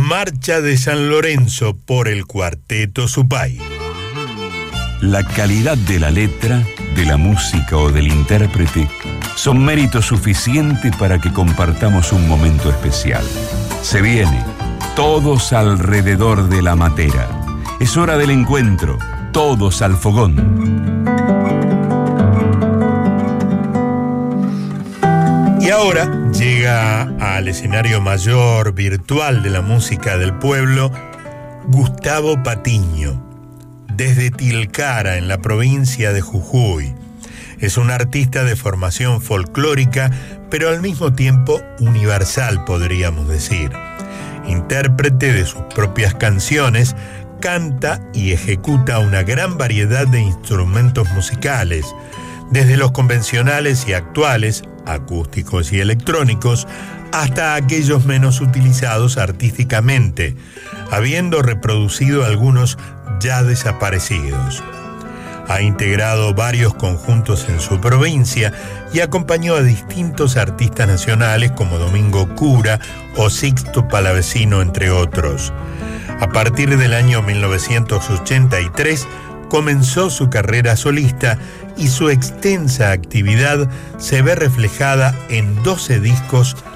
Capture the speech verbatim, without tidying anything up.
Marcha de San Lorenzo por el Cuarteto Supay. La calidad de la letra, de la música o del intérprete son mérito suficiente para que compartamos un momento especial. Se viene, todos alrededor de la matera. Es hora del encuentro, todos al fogón. Y ahora llega al escenario mayor virtual de la música del pueblo Gustavo Patiño, desde Tilcara, en la provincia de Jujuy. Es un artista de formación folclórica, pero al mismo tiempo universal, podríamos decir. Intérprete de sus propias canciones, canta y ejecuta una gran variedad de instrumentos musicales, desde los convencionales y actuales, acústicos y electrónicos, hasta aquellos menos utilizados artísticamente, habiendo reproducido algunos ya desaparecidos. Ha integrado varios conjuntos en su provincia y acompañó a distintos artistas nacionales como Domingo Cura o Sixto Palavecino, entre otros. A partir del año mil novecientos ochenta y tres comenzó su carrera solista y su extensa actividad se ve reflejada en doce discos